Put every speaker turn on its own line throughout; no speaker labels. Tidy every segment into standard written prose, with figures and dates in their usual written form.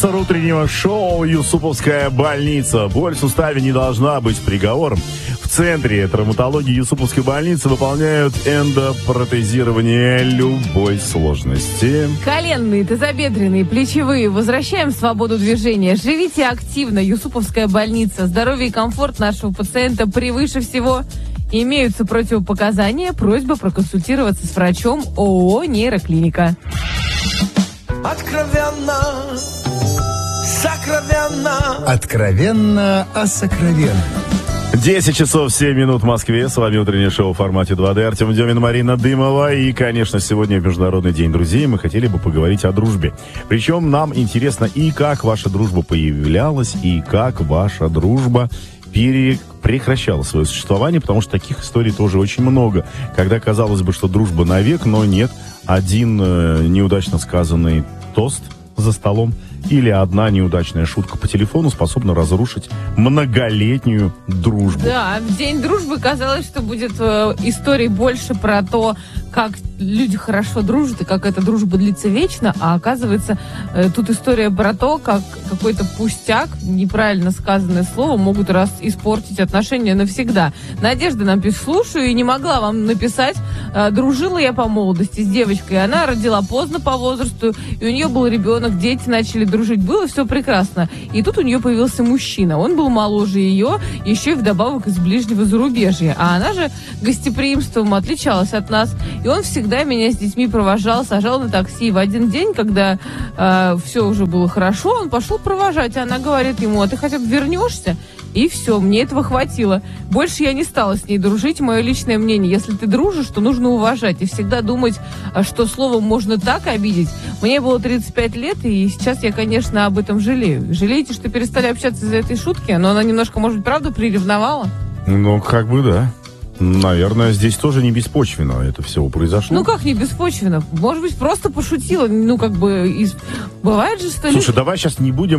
Утреннего шоу «Юсуповская больница». Боль в суставе не должна быть приговором. В центре травматологии Юсуповской больницы выполняют эндопротезирование любой сложности.
Коленные, тазобедренные, плечевые. Возвращаем свободу движения. Живите активно. Юсуповская больница. Здоровье и комфорт нашего пациента превыше всего. Имеются противопоказания. Просьба проконсультироваться с врачом ООО «Нейроклиника».
Откровенно, сокровенно.
Откровенно о сокровенном.
10 часов 7 минут в Москве. С вами утреннее шоу в формате 2D. Артем Демин, Марина Дымова. И, конечно, сегодня Международный день друзей. Мы хотели бы поговорить о дружбе. Причем нам интересно и как ваша дружба появлялась, и как ваша дружба прекращала свое существование, потому что таких историй тоже очень много. Когда казалось бы, что дружба навек, но нет. Один неудачно сказанный тост за столом или одна неудачная шутка по телефону способна разрушить многолетнюю дружбу.
Да, в День дружбы казалось, что будет историй больше про то, как люди хорошо дружат и как эта дружба длится вечно, а оказывается, тут история про то, как какой-то пустяк, неправильно сказанное слово, могут испортить отношения навсегда. Надежда нам пишет: слушаю и не могла вам написать. Дружила я по молодости с девочкой, она родила поздно по возрасту, и у нее был ребенок, дети начали дружить, было все прекрасно. И тут у нее появился мужчина, он был моложе ее, еще и вдобавок из ближнего зарубежья, а она же гостеприимством отличалась от нас, и он всегда меня с детьми провожал, сажал на такси. В один день, когда все уже было хорошо, он пошел провожать, а она говорит ему: а ты хотя бы вернешься? И все, мне этого хватило. Больше я не стала с ней дружить. Мое личное мнение: если ты дружишь, то нужно уважать и всегда думать, что словом можно так обидеть. Мне было 35 лет, и сейчас я, конечно, об этом жалею. Жалеете, что перестали общаться из-за этой шутки? Но она немножко, может быть, правда приревновала?
Ну, как бы да. Наверное, здесь тоже не беспочвенно это все произошло.
Ну, как не беспочвенно? Может быть, просто пошутила. Ну, как бы, бывает же, что...
Слушай, давай сейчас не будем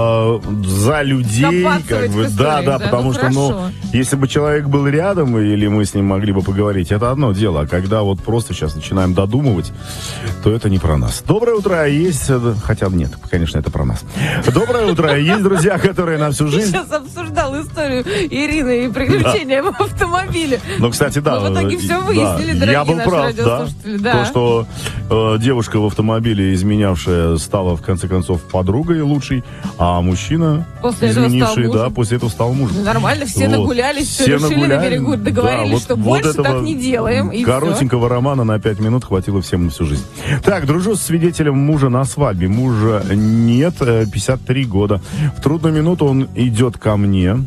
за людей, как бы, да, потому что, если бы человек был рядом, или мы с ним могли бы поговорить, это одно дело. А когда вот просто сейчас начинаем додумывать, то это не про нас. Доброе утро, есть... Хотя нет, конечно, это про нас. Доброе утро, есть друзья, которые на всю жизнь...
Сейчас обсуждал историю Ирины и приключения в автомобиле.
Ну, кстати, да.
Мы в итоге все выяснили, дорогие
я был
наши
прав,
радиослушатели.
Да. То, что девушка в автомобиле, изменявшая, стала, в конце концов, подругой лучшей, а мужчина, изменивший, после этого стал мужем.
Нормально, все нагулялись, все решили на берегу, договорились, что больше так не делаем. И
коротенького романа на 5 минут хватило всем на всю жизнь. Так, дружу с свидетелем мужа на свадьбе. Мужа нет, 53 года. В трудную минуту он идет ко мне.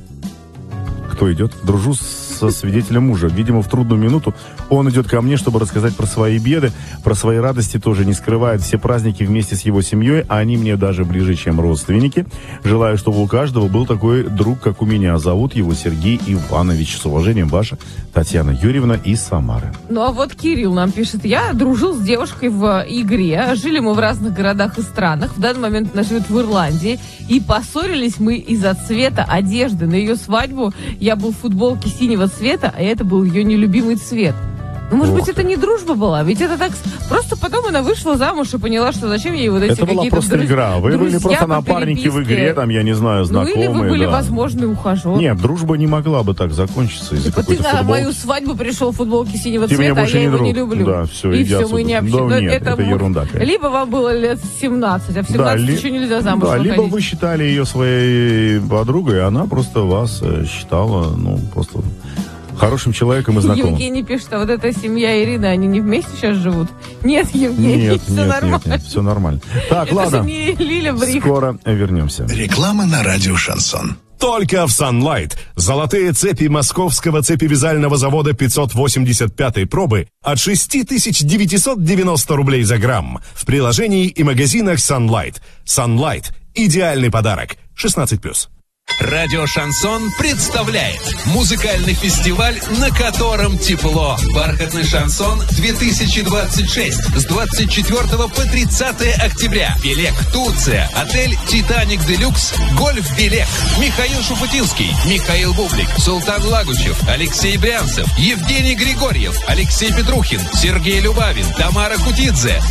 Кто идет? Дружу со свидетелем мужа. Видимо, в трудную минуту он идет ко мне, чтобы рассказать про свои беды, про свои радости тоже не скрывает. Все праздники вместе с его семьей, а они мне даже ближе, чем родственники. Желаю, чтобы у каждого был такой друг, как у меня. Зовут его Сергей Иванович. С уважением, ваша Татьяна Юрьевна из Самары.
Ну, а вот Кирилл нам пишет: я дружил с девушкой в игре. Жили мы в разных городах и странах. В данный момент она живет в Ирландии. И поссорились мы из-за цвета одежды. На ее свадьбу я был в футболке синего цвета, а это был ее нелюбимый цвет. Ну, может быть, это не дружба была, ведь это так... Просто потом она вышла замуж и поняла, что зачем ей вот эти
какие-то... Это была просто игра. Вы были просто напарники в игре, там, я не знаю, знакомые.
Ну, или вы были возможный ухажер.
Нет, дружба не могла бы так закончиться из-за какой-то
футболки. Ты на мою свадьбу пришел в футболке синего цвета, а я его не люблю.
Да, все,
и все, мы не общаемся.
Да, нет, это ерунда.
Либо вам было лет 17, а в 17 еще нельзя замуж выходить.
Либо вы считали ее своей подругой, и она просто вас считала, просто... хорошим человеком и знакомым.
Евгений пишет, что вот эта семья Ирины, они не вместе сейчас живут? Нет, Евгений, все нормально.
Нет, все нормально. Так,
это
ладно,
Лиля Брик.
Скоро вернемся.
Реклама на радио «Шансон».
Только в Sunlight. Золотые цепи московского цепевязального завода 585-й пробы от 6990 рублей за грамм. В приложении и магазинах Sunlight. Sunlight – идеальный подарок. 16+.
Радио «Шансон» представляет музыкальный фестиваль, на котором тепло. «Бархатный шансон-2026» с 24 по 30 октября. Белек, Турция. Отель «Титаник Делюкс». Гольф-Белек. Михаил Шуфутинский, Михаил Бублик, Султан Лагучев, Алексей Брянцев, Евгений Григорьев, Алексей Петрухин, Сергей Любавин, Тамара Кутидзе,